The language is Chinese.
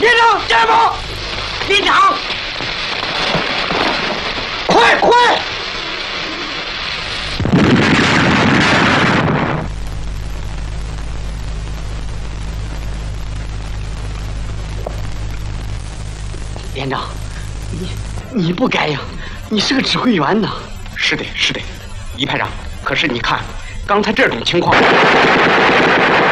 连长，前方！连长，快！连长，你不该呀，你是个指挥员呐。 是的，于排长。可是你看，刚才这种情况。